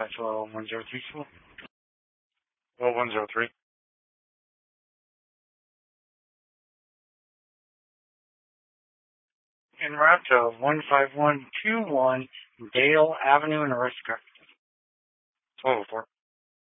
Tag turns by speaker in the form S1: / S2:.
S1: dispatch level 103 school. Well, 103. En route to 15121 Dale Avenue in Ariska. 1204.